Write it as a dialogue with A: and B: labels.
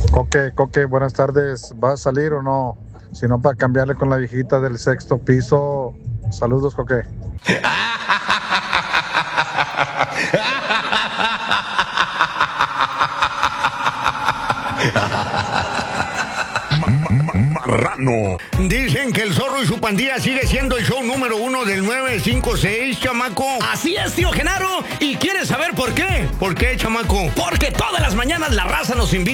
A: Coque, buenas tardes. ¿Vas a salir o no? Si no, para cambiarle con la viejita del sexto piso. Saludos, Coque.
B: Marrano.
C: Dicen que el Zorro y su pandilla sigue siendo el show número 1 del 956, chamaco.
D: Así es, tío Genaro. ¿Y quieres saber por qué?
C: ¿Por qué, chamaco?
D: Porque todas las mañanas la raza nos invita